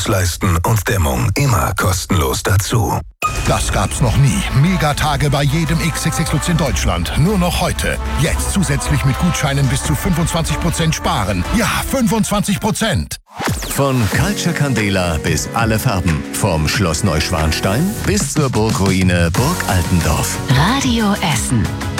Leisten und Dämmung immer kostenlos dazu. Das gab's noch nie. Megatage bei jedem XXX Lutz in Deutschland. Nur noch heute. Jetzt zusätzlich mit Gutscheinen bis zu 25% sparen. Ja, 25%. Von Culture Candela bis alle Farben. Vom Schloss Neuschwanstein bis zur Burgruine Burg Altendorf. Radio Essen.